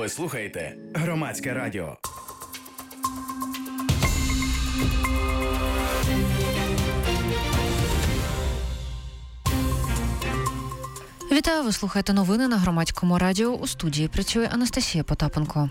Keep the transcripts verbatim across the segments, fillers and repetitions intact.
Ви слухаєте Громадське радіо. Вітаю, ви слухаєте новини на Громадському радіо. У студії працює Анастасія Потапенко.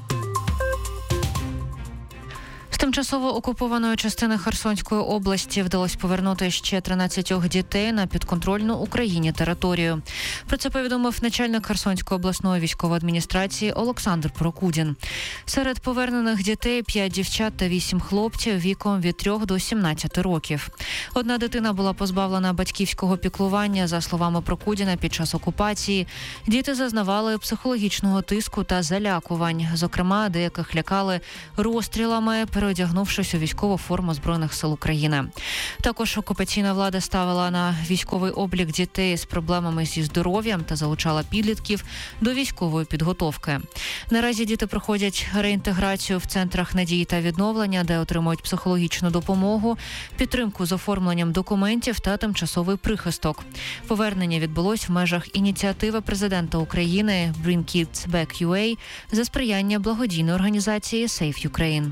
З тимчасово окупованої частини Херсонської області вдалося повернути ще тринадцять дітей на підконтрольну Україні територію. Про це повідомив начальник Херсонської обласної військової адміністрації Олександр Прокудін. Серед повернених дітей п'ять дівчат та вісім хлопців віком від трьох до сімнадцяти років. Одна дитина була позбавлена батьківського піклування. За словами Прокудіна, під час окупації діти зазнавали психологічного тиску та залякувань. Зокрема, деяких лякали розстрілами, переодягнувшись у військову форму Збройних сил України. Також окупаційна влада ставила на військовий облік дітей з проблемами зі здоров'ям та залучала підлітків до військової підготовки. Наразі діти проходять реінтеграцію в центрах надії та відновлення, де отримують психологічну допомогу, підтримку з оформленням документів та тимчасовий прихисток. Повернення відбулось в межах ініціативи президента України Bring Kids Back ю ей за сприяння благодійної організації Save Ukraine.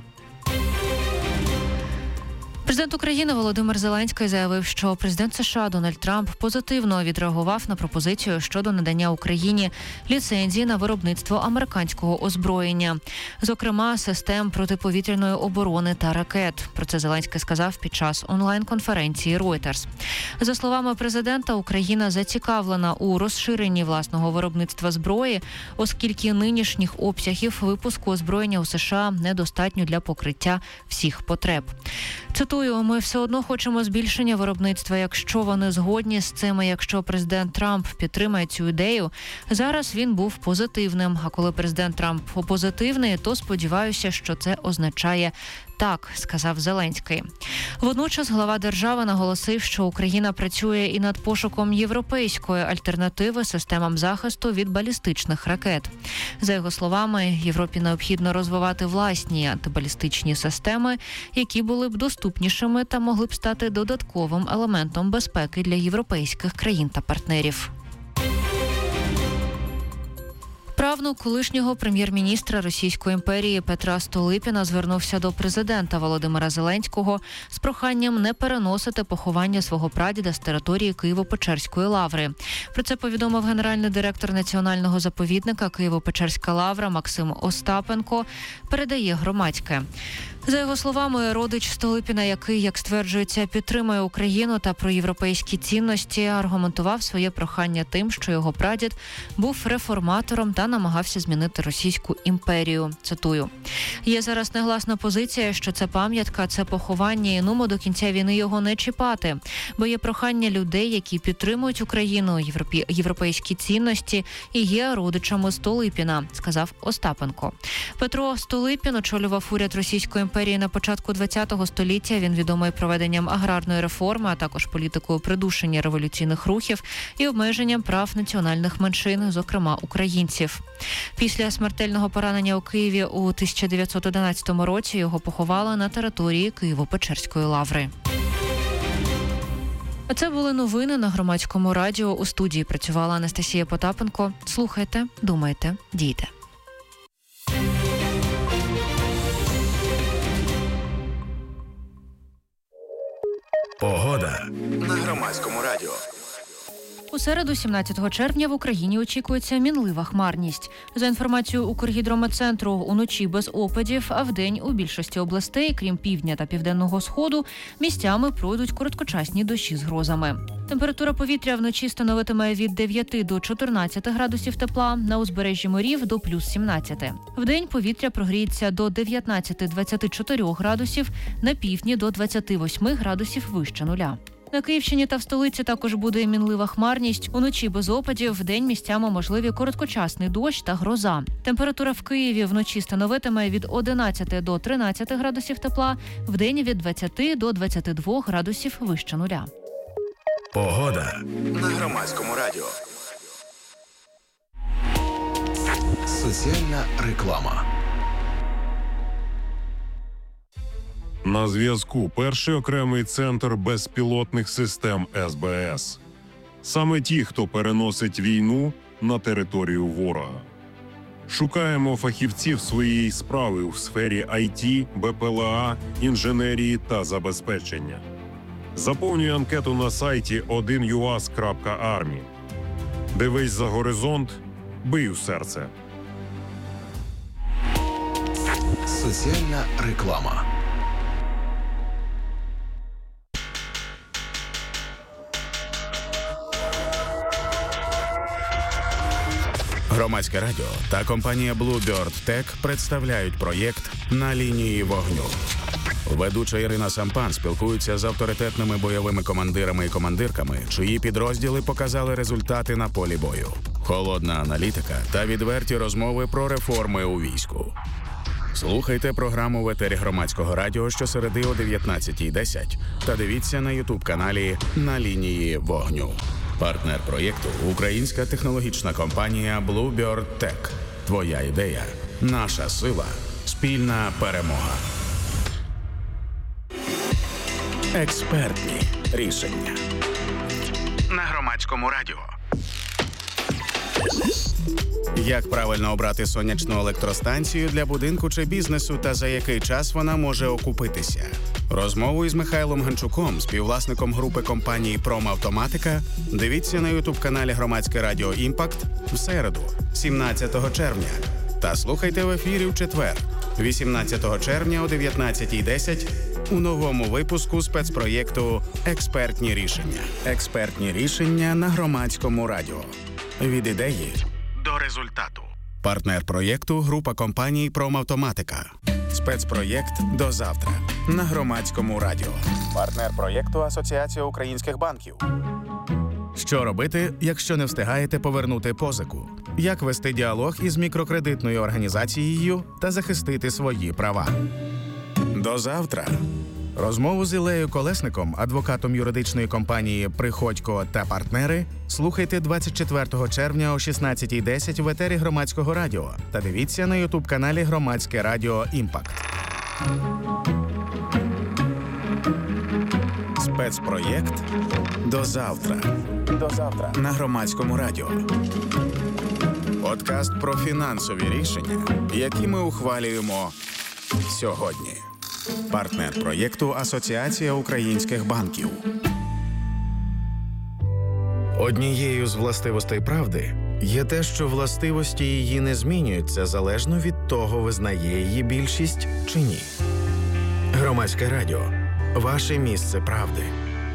Президент України Володимир Зеленський заявив, що президент США Дональд Трамп позитивно відреагував на пропозицію щодо надання Україні ліцензії на виробництво американського озброєння, зокрема систем протиповітряної оборони та ракет. Про це Зеленський сказав під час онлайн-конференції Reuters. За словами президента, Україна зацікавлена у розширенні власного виробництва зброї, оскільки нинішніх обсягів випуску озброєння у США недостатньо для покриття всіх потреб. Цитую, ми все одно хочемо збільшення виробництва, якщо вони згодні з цим, і якщо президент Трамп підтримає цю ідею. Зараз він був позитивним, а коли президент Трамп позитивний, то сподіваюся, що це означає так, сказав Зеленський. Водночас глава держави наголосив, що Україна працює і над пошуком європейської альтернативи системам захисту від балістичних ракет. За його словами, Європі необхідно розвивати власні антибалістичні системи, які були б доступнішими та могли б стати додатковим елементом безпеки для європейських країн та партнерів. Правнук колишнього прем'єр-міністра Російської імперії Петра Столипіна звернувся до президента Володимира Зеленського з проханням не переносити поховання свого прадіда з території Києво-Печерської лаври. Про це повідомив генеральний директор національного заповідника Києво-Печерська лавра Максим Остапенко, передає Громадське. За його словами, родич Столипіна, який, як стверджується, підтримує Україну та проєвропейські цінності, аргументував своє прохання тим, що його прадід був реформатором та намагався змінити Російську імперію. Цитую. Є зараз негласна позиція, що це пам'ятка, це поховання, і нумо до кінця війни його не чіпати. Бо є прохання людей, які підтримують Україну, європі... європейські цінності і є родичами Столипіна, сказав Остапенко. Петро Столипін очолював уряд Російської імперії імперії на початку ХХ століття. Він відомий проведенням аграрної реформи, а також політикою придушення революційних рухів і обмеженням прав національних меншин, зокрема українців. Після смертельного поранення у Києві у тисяча дев'ятсот одинадцятому році його поховали на території Києво-Печерської лаври. А це були новини на Громадському радіо. У студії працювала Анастасія Потапенко. Слухайте, думайте, дійте. Погода на Громадському радіо. У середу, сімнадцятого червня, в Україні очікується мінлива хмарність. За інформацією Укргідрометцентру, уночі без опадів, а вдень у більшості областей, крім півдня та південного сходу, місцями пройдуть короткочасні дощі з грозами. Температура повітря вночі становитиме від дев'яти до чотирнадцяти градусів тепла, на узбережжі морів до плюс сімнадцяти. Вдень повітря прогріється до дев'ятнадцяти - двадцяти чотирьох градусів, на півдні до двадцяти восьми градусів вище нуля. На Київщині та в столиці також буде мінлива хмарність. Уночі без опадів, вдень місцями можливі короткочасний дощ та гроза. Температура в Києві вночі становитиме від одинадцяти до тринадцяти градусів тепла, вдень від двадцяти до двадцяти двох градусів вище нуля. Погода на Громадському радіо. Соціальна реклама. На зв'язку перший окремий центр безпілотних систем ес бе ес. Саме ті, хто переносить війну на територію ворога. Шукаємо фахівців своєї справи у сфері ай ті, бе пе ел а, інженерії та забезпечення. Заповнюй анкету на сайті один ю ас крапка армі. Дивись за горизонт, бий у серце. Соціальна реклама. Громадське радіо та компанія Bluebird Tech представляють проєкт «На лінії вогню». Ведуча Ірина Сампан спілкується з авторитетними бойовими командирами і командирками, чиї підрозділи показали результати на полі бою. Холодна аналітика та відверті розмови про реформи у війську. Слухайте програму в етері Громадського радіо щосереди о дев'ятнадцятій десять та дивіться на ютуб-каналі «На лінії вогню». Партнер проєкту – українська технологічна компанія Bluebird Tech. Твоя ідея – наша сила, спільна перемога. Експертні рішення. На Громадському радіо. Як правильно обрати сонячну електростанцію для будинку чи бізнесу та за який час вона може окупитися? Розмову із Михайлом Ганчуком, співвласником групи компанії «Промавтоматика», дивіться на ютуб-каналі Громадське радіо «Імпакт» в середу, сімнадцятого червня. Та слухайте в ефірі в четвер, вісімнадцятого червня о дев'ятнадцятій десять у новому випуску спецпроєкту «Експертні рішення». Експертні рішення на Громадському радіо. Від ідеї до результату. Партнер проєкту – група компаній «Промавтоматика». Спецпроєкт «До завтра» на Громадському радіо. Партнер проєкту – Асоціація українських банків. Що робити, якщо не встигаєте повернути позику? Як вести діалог із мікрокредитною організацією та захистити свої права? До завтра. Розмову з Ілею Колесником, адвокатом юридичної компанії «Приходько та партнери», слухайте двадцять четвертого червня о шістнадцятій десять в етері Громадського радіо та дивіться на ютуб-каналі Громадське радіо «Імпакт». Спецпроєкт «До завтра». До завтра на Громадському радіо. Подкаст про фінансові рішення, які ми ухвалюємо сьогодні. Партнер проєкту – Асоціація українських банків. Однією з властивостей правди є те, що властивості її не змінюються залежно від того, визнає її більшість чи ні. Громадське радіо – ваше місце правди.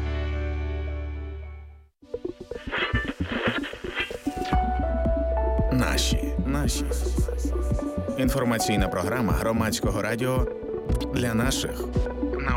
Наші. Наші. Інформаційна програма Громадського радіо для наших.